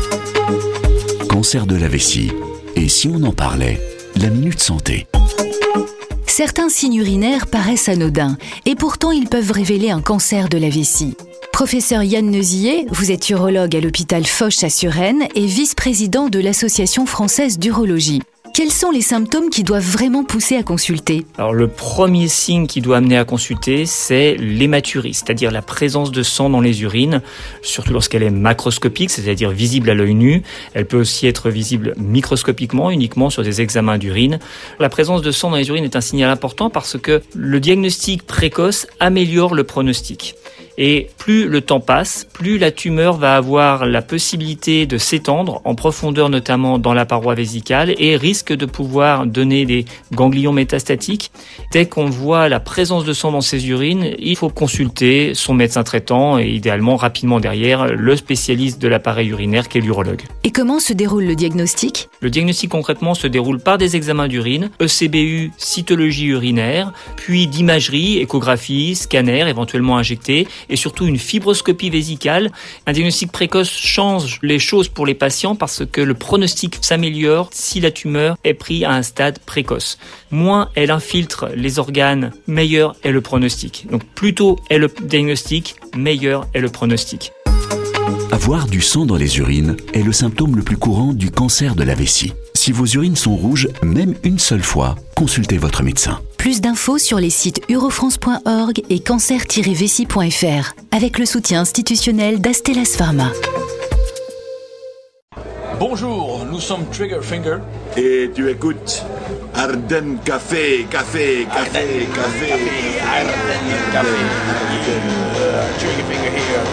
Cancer de la vessie. Et si on en parlait? La Minute Santé. Certains signes urinaires paraissent anodins et pourtant ils peuvent révéler un cancer de la vessie. Professeur Yann Neusier, vous êtes urologue à l'hôpital Foch à Suresnes et vice-président de l'Association française d'urologie. Quels sont les symptômes qui doivent vraiment pousser à consulter? Alors le premier signe qui doit amener à consulter, c'est l'hématurie, c'est-à-dire la présence de sang dans les urines, surtout lorsqu'elle est macroscopique, c'est-à-dire visible à l'œil nu. Elle peut aussi être visible microscopiquement, uniquement sur des examens d'urine. La présence de sang dans les urines est un signal important parce que le diagnostic précoce améliore le pronostic. Et plus le temps passe, plus la tumeur va avoir la possibilité de s'étendre en profondeur, notamment dans la paroi vésicale, et risque de pouvoir donner des ganglions métastatiques. Dès qu'on voit la présence de sang dans ses urines, il faut consulter son médecin traitant et idéalement rapidement derrière le spécialiste de l'appareil urinaire qui est l'urologue. Et comment se déroule le diagnostic? Le diagnostic concrètement se déroule par des examens d'urine, ECBU, cytologie urinaire, puis d'imagerie, échographie, scanner éventuellement injecté, et surtout une fibroscopie vésicale. Un diagnostic précoce change les choses pour les patients parce que le pronostic s'améliore si la tumeur est prise à un stade précoce. Moins elle infiltre les organes, meilleur est le pronostic. Donc plus tôt est le diagnostic, meilleur est le pronostic. Avoir du sang dans les urines est le symptôme le plus courant du cancer de la vessie. Si vos urines sont rouges, même une seule fois, consultez votre médecin. Plus d'infos sur les sites urofrance.org et cancer-vessie.fr avec le soutien institutionnel d'Astellas Pharma. Bonjour, nous sommes Trigger Finger. Et tu écoutes Ardennes Café. Ardennes Café. Trigger Finger here.